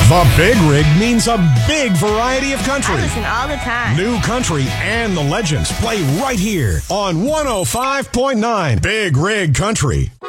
The Big Rig means a big variety of country. I listen all the time. New country and the legends play right here on 105.9 Big Rig Country.